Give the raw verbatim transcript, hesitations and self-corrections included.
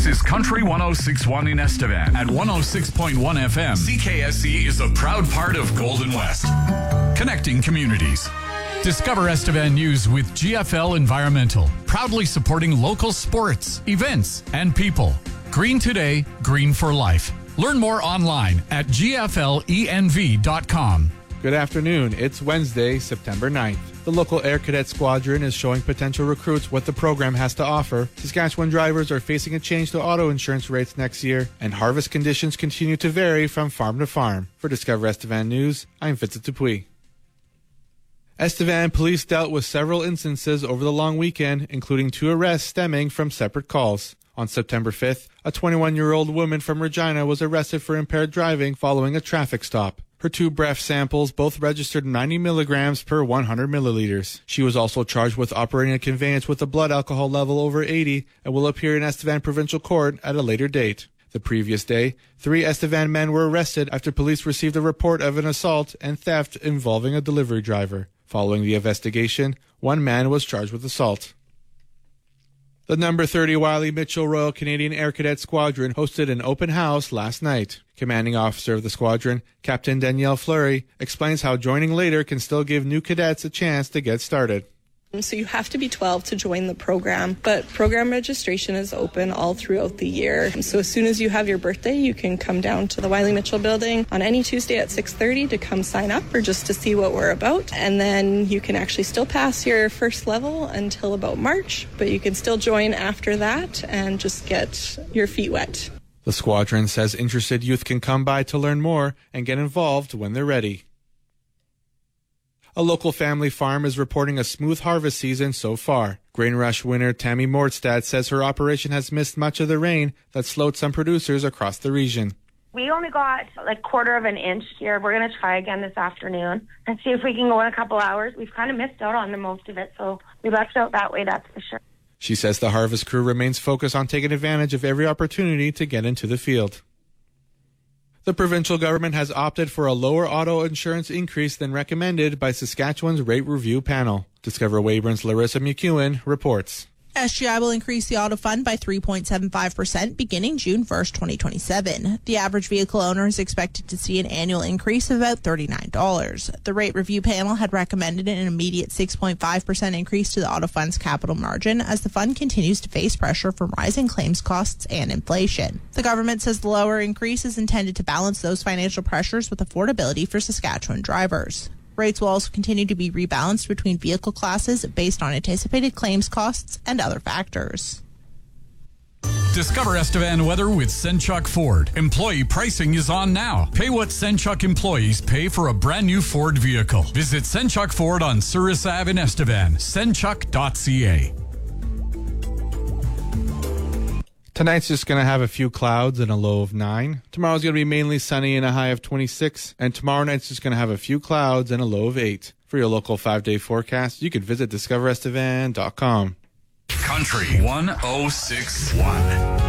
This is Country one oh six point one in Estevan. At one oh six point one F M, C K S E is a proud part of Golden West, connecting communities. Discover Estevan News with G F L Environmental, proudly supporting local sports, events, and people. Green today, green for life. Learn more online at G F L E N V dot com. Good afternoon. It's Wednesday, September ninth. The local Air Cadet Squadron is showing potential recruits what the program has to offer. Saskatchewan drivers are facing a change to auto insurance rates next year, and harvest conditions continue to vary from farm to farm. For Discover Estevan News, I'm Vincent Dupuis. Estevan police dealt with several instances over the long weekend, including two arrests stemming from separate calls. On September fifth, a twenty-one-year-old woman from Regina was arrested for impaired driving following a traffic stop. Her two breath samples both registered ninety milligrams per one hundred milliliters. She was also charged with operating a conveyance with a blood alcohol level over eighty and will appear in Estevan Provincial Court at a later date. The previous day, three Estevan men were arrested after police received a report of an assault and theft involving a delivery driver. Following the investigation, one man was charged with assault. The number thirty Wiley Mitchell Royal Canadian Air Cadet Squadron hosted an open house last night. Commanding officer of the squadron, Captain Danielle Fleury, explains how joining later can still give new cadets a chance to get started. So you have to be twelve to join the program, but program registration is open all throughout the year. So as soon as you have your birthday, you can come down to the Wiley Mitchell building on any Tuesday at six thirty to come sign up or just to see what we're about. And then you can actually still pass your first level until about March, but you can still join after that and just get your feet wet. The squadron says interested youth can come by to learn more and get involved when they're ready. A local family farm is reporting a smooth harvest season so far. Grain Rush winner Tammy Mordstad says her operation has missed much of the rain that slowed some producers across the region. We only got like quarter of an inch here. We're going to try again this afternoon and see if we can go in a couple hours. We've kind of missed out on the most of it, so we lucked out that way, that's for sure. She says the harvest crew remains focused on taking advantage of every opportunity to get into the field. The provincial government has opted for a lower auto insurance increase than recommended by Saskatchewan's rate review panel. Discover Weyburn's Larissa McEwen reports. S G I will increase the auto fund by three point seven five percent beginning June first, twenty twenty-seven. The average vehicle owner is expected to see an annual increase of about thirty-nine dollars. The rate review panel had recommended an immediate six point five percent increase to the auto fund's capital margin as the fund continues to face pressure from rising claims costs and inflation. The government says the lower increase is intended to balance those financial pressures with affordability for Saskatchewan drivers. Rates will also continue to be rebalanced between vehicle classes based on anticipated claims costs and other factors. Discover Estevan weather with Senchuk Ford. Employee pricing is on now. Pay what Senchuk employees pay for a brand new Ford vehicle. Visit Senchuk Ford on Souris Avenue in Estevan. senchuk dot c a. Tonight's just going to have a few clouds and a low of nine. Tomorrow's going to be mainly sunny and a high of twenty-six. And tomorrow night's just going to have a few clouds and a low of eight. For your local five-day forecast, you could visit discover estevan dot com. Country one oh six point one.